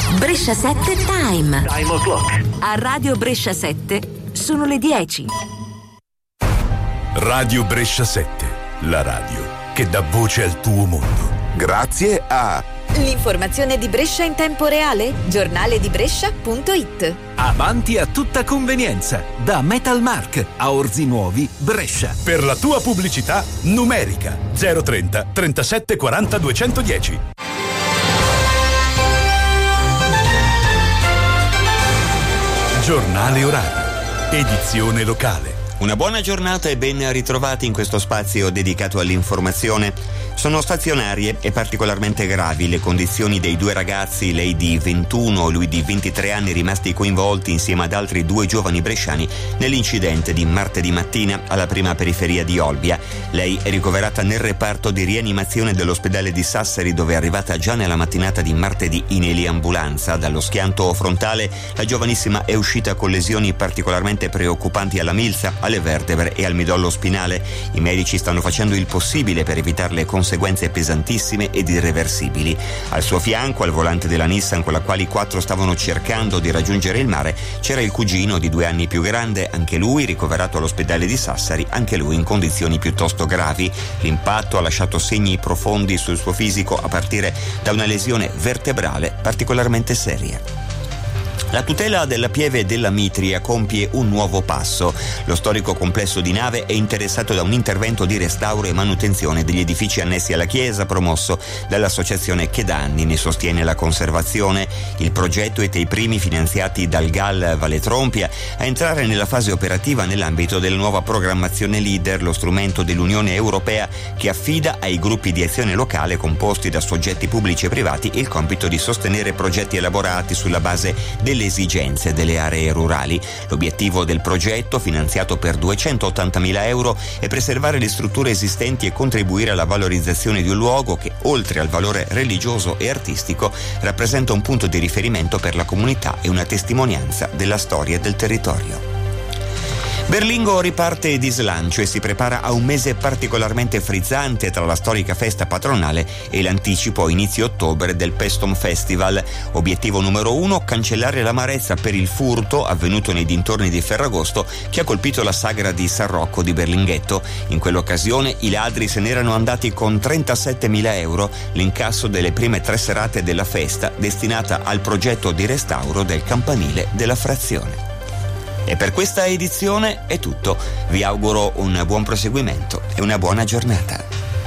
Brescia 7 Time. Time o'clock. A Radio Brescia 7 sono le 10. Radio Brescia 7, la radio che dà voce al tuo mondo. Grazie a l'informazione di Brescia in tempo reale, giornaledibrescia.it. Avanti a tutta convenienza, da Metalmark a Orzi Nuovi, Brescia. Per la tua pubblicità numerica 030 37 40 210. Giornale orario, edizione locale. Una buona giornata e ben ritrovati in questo spazio dedicato all'informazione. Sono stazionarie e particolarmente gravi le condizioni dei due ragazzi, lei di 21 e lui di 23 anni, rimasti coinvolti insieme ad altri due giovani bresciani nell'incidente di martedì mattina alla prima periferia di Olbia. Lei è ricoverata nel reparto di rianimazione dell'ospedale di Sassari, dove è arrivata già nella mattinata di martedì in eliambulanza. Dallo schianto frontale la giovanissima è uscita con lesioni particolarmente preoccupanti alla milza, alle vertebre e al midollo spinale. I medici stanno facendo il possibile per evitare le conseguenze pesantissime ed irreversibili. Al suo fianco, al volante della Nissan con la quale i quattro stavano cercando di raggiungere il mare, c'era il cugino di 2 anni più grande, anche lui ricoverato all'ospedale di Sassari, anche lui in condizioni piuttosto gravi. L'impatto ha lasciato segni profondi sul suo fisico, a partire da una lesione vertebrale particolarmente seria. La tutela della Pieve della Mitria compie un nuovo passo. Lo storico complesso di Nave è interessato da un intervento di restauro e manutenzione degli edifici annessi alla chiesa, promosso dall'associazione che da anni ne sostiene la conservazione. Il progetto è tra i primi finanziati dal GAL Valle Trompia a entrare nella fase operativa nell'ambito della nuova programmazione LEADER, lo strumento dell'Unione Europea che affida ai gruppi di azione locale composti da soggetti pubblici e privati il compito di sostenere progetti elaborati sulla base delle esigenze delle aree rurali. L'obiettivo del progetto, finanziato per 280.000 euro, è preservare le strutture esistenti e contribuire alla valorizzazione di un luogo che, oltre al valore religioso e artistico, rappresenta un punto di riferimento per la comunità e una testimonianza della storia del territorio. Berlingo riparte di slancio e si prepara a un mese particolarmente frizzante tra la storica festa patronale e l'anticipo a inizio ottobre del Pestom Festival. Obiettivo numero 1: cancellare l'amarezza per il furto avvenuto nei dintorni di Ferragosto che ha colpito la sagra di San Rocco di Berlinghetto. In quell'occasione i ladri se n'erano andati con 37.000 euro, l'incasso delle prime 3 serate della festa destinata al progetto di restauro del campanile della frazione. E per questa edizione è tutto. Vi auguro un buon proseguimento e una buona giornata.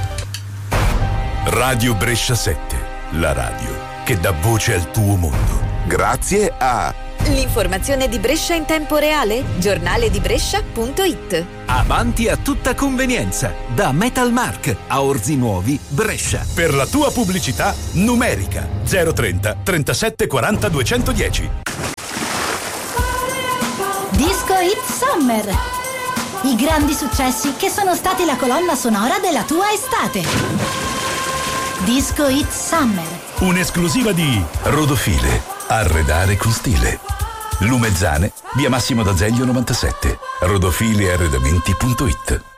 Radio Brescia 7, la radio che dà voce al tuo mondo. Grazie a l'informazione di Brescia in tempo reale, giornaledibrescia.it. Avanti a tutta convenienza, da Metalmark a Orzi Nuovi, Brescia. Per la tua pubblicità numerica 030 37 40 210. Disco Hit Summer. I grandi successi che sono stati la colonna sonora della tua estate. Disco Hit Summer. Un'esclusiva di Rodofile. Arredare con stile. Lumezzane, via Massimo d'Azeglio 97. rodofilearredamenti.it.